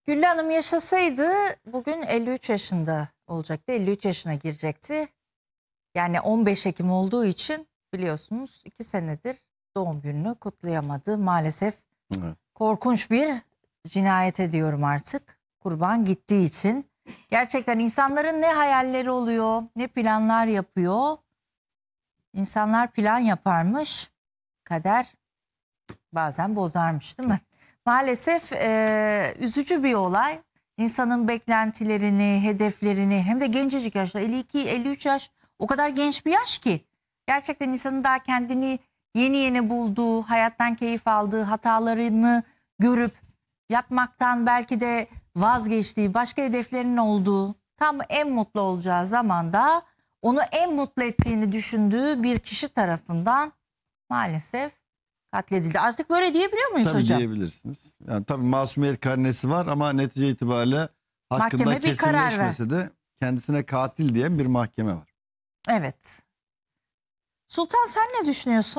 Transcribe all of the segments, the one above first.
Güllü Hanım yaşasaydı bugün 53 yaşında olacaktı. 53 yaşına girecekti. Yani 15 Ekim olduğu için biliyorsunuz 2 senedir doğum gününü kutlayamadı. Maalesef Evet. korkunç bir cinayet ediyorum artık. Kurban gittiği için. Gerçekten insanların ne hayalleri oluyor, ne planlar yapıyor. İnsanlar plan yaparmış, kader bazen bozarmış, değil mi? Maalesef üzücü bir olay. İnsanın beklentilerini, hedeflerini hem de gencecik yaşta 52-53 yaş o kadar genç bir yaş ki. Gerçekten insanın daha kendini yeni yeni bulduğu, hayattan keyif aldığı, hatalarını görüp yapmaktan belki de vazgeçtiği, başka hedeflerinin olduğu, tam en mutlu olacağı zamanda onu en mutlu ettiğini düşündüğü bir kişi tarafından maalesef katledildi. Artık böyle diyebiliyor muyuz Tabii hocam? diyebilirsiniz. Yani tabii masumiyet karnesi var ama netice itibariyle hakkında Mahkeme bir karar ver. kesinleşmese de kendisine katil diyen bir mahkeme var. Evet. Sultan, sen ne düşünüyorsun?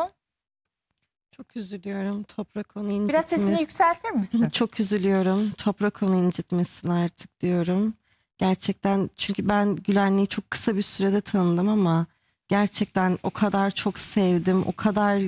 Çok üzülüyorum. Toprak onu incitmiş. Biraz sesini yükseltir misin? Çok üzülüyorum. Toprak onu incitmesin artık diyorum. Gerçekten, çünkü ben Gülenli'yi çok kısa bir sürede tanıdım ama gerçekten o kadar çok sevdim. O kadar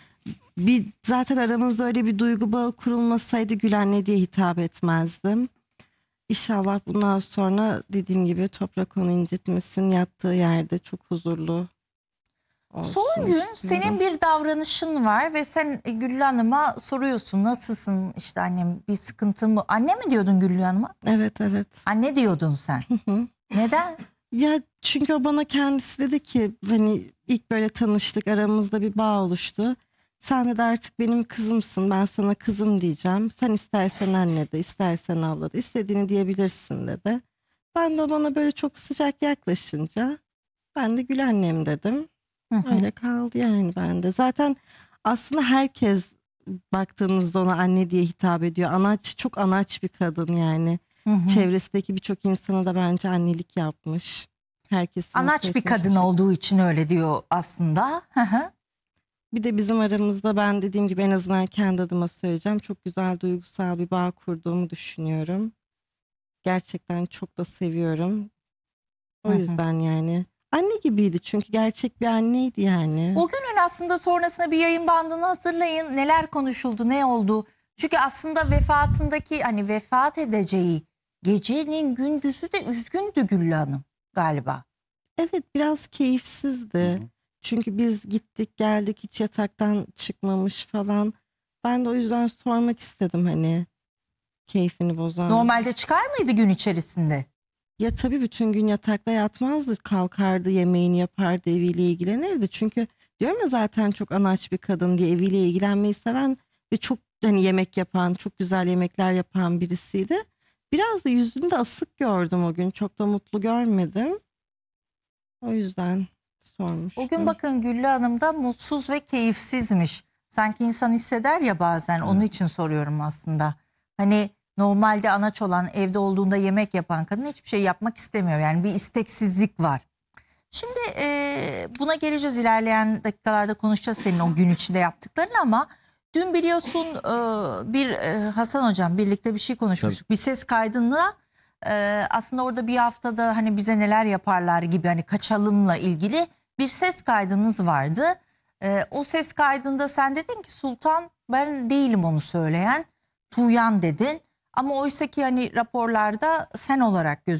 zaten aramızda öyle bir duygu bağı kurulmasaydı Gülenli diye hitap etmezdim. İnşallah bundan sonra dediğim gibi toprak onu incitmesin, yattığı yerde çok huzurlu olsun Son gün istiyorum. senin bir davranışın var ve sen Güllü Hanım'a soruyorsun, nasılsın, işte annem bir sıkıntı mı? Anne mi diyordun Güllü Hanım'a? Evet, evet. Anne diyordun sen. Neden? Ya çünkü o bana kendisi dedi ki, hani ilk böyle tanıştık, aramızda bir bağ oluştu. Sen de artık benim kızımsın, ben sana kızım diyeceğim. Sen istersen anne de, istersen abla da, istediğini diyebilirsin dedi. Ben de o bana böyle çok sıcak yaklaşınca ben de Gül annem dedim. Öyle kaldı yani bende. Zaten aslında herkes baktığınızda ona anne diye hitap ediyor. Anaç, çok anaç bir kadın yani. Çevresindeki birçok insana da bence annelik yapmış. Herkesi mutlu Anaç bir etmiş kadın şey. olduğu için öyle diyor aslında. Bir de bizim aramızda, ben dediğim gibi, en azından kendi adıma söyleyeceğim, çok güzel duygusal bir bağ kurduğumu düşünüyorum. Gerçekten çok da seviyorum. O yüzden yani. Anne gibiydi çünkü, gerçek bir anneydi yani. O günün aslında sonrasında bir yayın bandını hazırlayın. Neler konuşuldu, ne oldu? Çünkü aslında vefatındaki, hani vefat edeceği gecenin gündüzü de üzgündü Güllü Hanım galiba. Evet, biraz keyifsizdi. Çünkü biz gittik geldik, hiç yataktan çıkmamış falan. Ben de o yüzden sormak istedim, hani keyfini bozan. Normalde çıkar mıydı gün içerisinde? Ya tabii bütün gün yatakta yatmazdı, kalkardı, yemeğini yapardı, eviyle ilgilenirdi. Çünkü diyorum ya, zaten çok anaç bir kadın diye, eviyle ilgilenmeyi seven ve çok hani yemek yapan, çok güzel yemekler yapan birisiydi. Biraz da yüzünde asık gördüm o gün, çok da mutlu görmedim. O yüzden sormuştum. O gün bakın Güllü Hanım da mutsuz ve keyifsizmiş. Sanki insan hisseder ya bazen, onun için soruyorum aslında. Hani normalde anaç olan, evde olduğunda yemek yapan kadın hiçbir şey yapmak istemiyor. Yani bir isteksizlik var. Şimdi buna geleceğiz, ilerleyen dakikalarda konuşacağız senin o gün içinde yaptıklarını, ama dün biliyorsun Hasan Hocam birlikte bir şey konuşmuştuk. Bir ses kaydında aslında orada bir haftada hani bize neler yaparlar gibi, hani kaçalımla ilgili bir ses kaydınız vardı. O ses kaydında sen dedin ki Sultan, ben değilim onu söyleyen, Tuğyan dedin. Ama oysa ki hani raporlarda sen olarak